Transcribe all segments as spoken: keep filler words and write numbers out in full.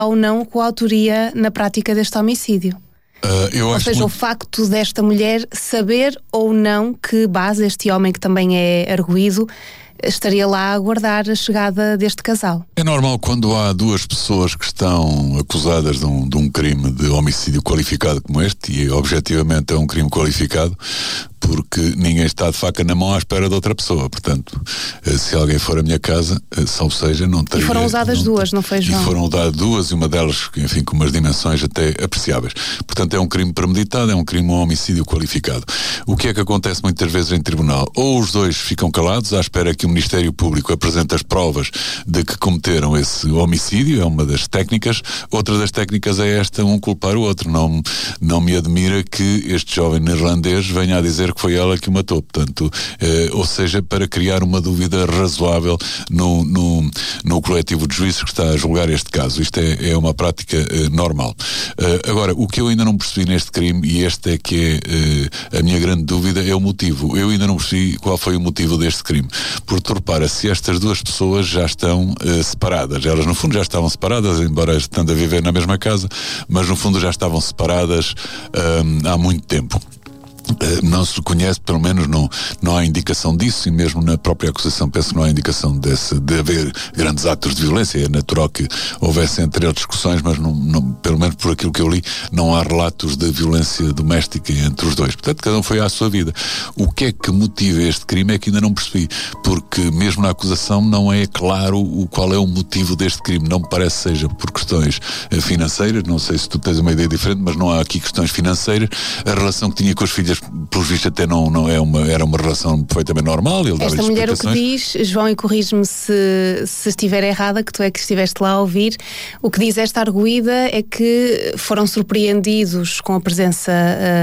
ou não coautoria na prática deste homicídio. Uh, eu ou acho seja, muito... o facto desta mulher saber ou não que Baz, este homem que também é arguido, estaria lá a aguardar a chegada deste casal. É normal quando há duas pessoas que estão acusadas de um, de um crime de homicídio qualificado como este, e objetivamente é um crime qualificado, porque ninguém está de faca na mão à espera de outra pessoa. Portanto, se alguém for à minha casa, salvo seja, não teria... E foram usadas não, duas, não foi, João? E foram usadas duas, e uma delas, enfim, com umas dimensões até apreciáveis. Portanto, é um crime premeditado, é um crime, um homicídio qualificado. O que é que acontece muitas vezes em tribunal? Ou os dois ficam calados à espera que o Ministério Público apresente as provas de que cometeram esse homicídio, é uma das técnicas. Outra das técnicas é esta, um culpar o outro. Não, não me admira que este jovem neerlandês venha a dizer que foi ela que o matou, portanto, eh, ou seja, para criar uma dúvida razoável no, no, no coletivo de juízes que está a julgar este caso. Isto é, é uma prática eh, normal. Uh, agora, o que eu ainda não percebi neste crime, e este é que é uh, a minha grande dúvida, é o motivo. Eu ainda não percebi qual foi o motivo deste crime. Porque tu repara, se estas duas pessoas já estão uh, separadas, elas no fundo já estavam separadas, embora estando a viver na mesma casa, mas no fundo já estavam separadas um, há muito tempo. Uh, não se conhece, pelo menos não, não há indicação disso, e mesmo na própria acusação penso que não há indicação desse, de haver grandes atos de violência. É natural que houvesse entre eles discussões, mas não, não, pelo menos por aquilo que eu li, não há relatos de violência doméstica entre os dois. Portanto, cada um foi à sua vida. O que é que motiva este crime é que ainda não percebi, porque mesmo na acusação não é claro o, qual é o motivo deste crime. Não me parece seja por questões financeiras, não sei se tu tens uma ideia diferente, mas não há aqui questões financeiras. A relação que tinha com as filhas, pelos vistos, até não, não é uma, era uma relação perfeitamente normal. Ele Esta mulher o que diz, João, e corrige-me se, se estiver errada, que tu é que estiveste lá a ouvir, o que diz esta arguída é que foram surpreendidos com a presença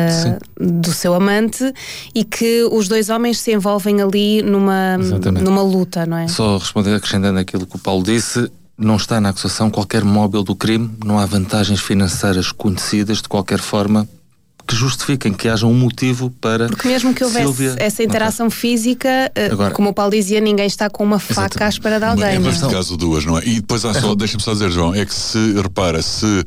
uh, do seu amante e que os dois homens se envolvem ali numa, numa luta, não é? Só responder, acrescentando aquilo que o Paulo disse, não está na acusação qualquer móvel do crime, não há vantagens financeiras conhecidas de qualquer forma que justifiquem que haja um motivo para... Porque mesmo que houvesse Silvia... essa interação okay. física, Agora, como o Paulo dizia, ninguém está com uma faca exatamente. à espera de alguém. É neste caso duas, não é? E depois há só, deixa-me só dizer, João, é que se, repara, se uh,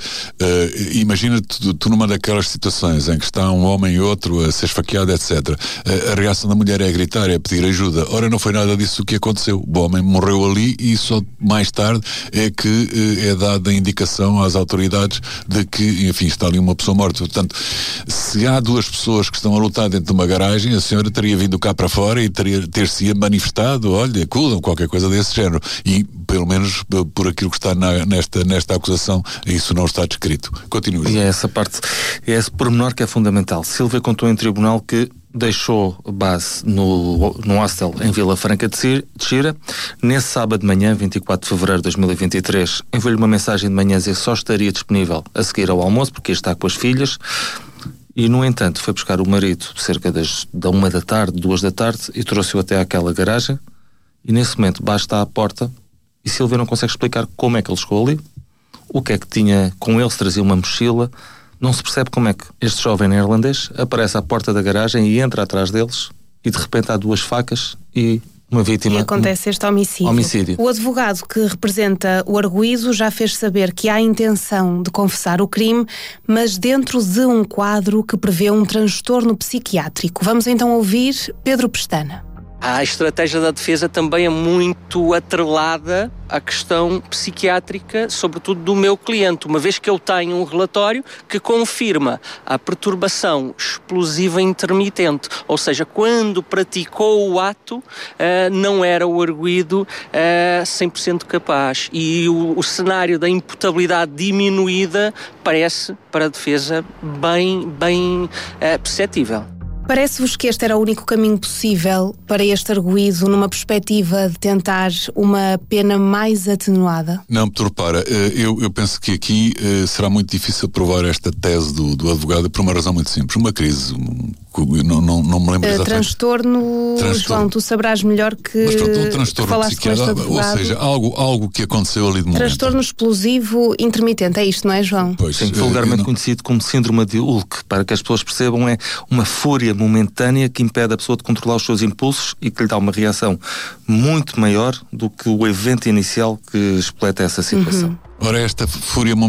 imagina tu, tu numa daquelas situações em que está um homem e outro a ser esfaqueado, etcétera, uh, a reação da mulher é gritar, é pedir ajuda. Ora, não foi nada disso que aconteceu. O homem morreu ali e só mais tarde é que uh, é dada a indicação às autoridades de que, enfim, está ali uma pessoa morta. Portanto, se há duas pessoas que estão a lutar dentro de uma garagem, a senhora teria vindo cá para fora e teria, ter-se manifestado, olha, acudam, qualquer coisa desse género. E, pelo menos, por aquilo que está na, nesta, nesta acusação, isso não está descrito. Continua. E é essa parte, é esse pormenor que é fundamental. Silvia contou em tribunal que deixou Baz no, no hostel em Vila Franca de Xira. Nesse sábado de manhã, vinte e quatro de fevereiro de dois mil e vinte e três, enviou-lhe uma mensagem de manhã a dizer que só estaria disponível a seguir ao almoço, porque está com as filhas. E, no entanto, foi buscar o marido cerca das, da uma da tarde, duas da tarde, e trouxe-o até àquela garagem. E, nesse momento, Baz está à porta e Silvia não consegue explicar como é que ele chegou ali, o que é que tinha com ele, se trazia uma mochila. Não se percebe como é que este jovem neerlandês aparece à porta da garagem e entra atrás deles e, de repente, há duas facas e uma vítima. E acontece este homicídio. homicídio. O advogado que representa o arguido já fez saber que há a intenção de confessar o crime, mas dentro de um quadro que prevê um transtorno psiquiátrico. Vamos então ouvir Pedro Pestana. A estratégia da defesa também é muito atrelada à questão psiquiátrica, sobretudo do meu cliente, uma vez que eu tenho um relatório que confirma a perturbação explosiva intermitente, ou seja, quando praticou o ato, não era o arguido cem por cento capaz. E o, o cenário da imputabilidade diminuída parece, para a defesa, bem, bem perceptível. Parece-vos que este era o único caminho possível para este arguido numa perspectiva de tentar uma pena mais atenuada? Não, porque repara, eu, eu penso que aqui será muito difícil provar esta tese do, do advogado por uma razão muito simples. Uma crise, um, não, não, não me lembro exatamente. Transtorno, transtorno, João, tu saberás melhor que, Mas pronto, um transtorno psiquiátrico, ou seja, algo, algo que aconteceu ali de momento. Transtorno explosivo intermitente, é isto, não é, João? Pois, sim, vulgarmente não... conhecido como síndrome de Hulk, para que as pessoas percebam, é uma fúria momentânea que impede a pessoa de controlar os seus impulsos e que lhe dá uma reação muito maior do que o evento inicial que expleta essa situação. Uhum. Ora, esta fúria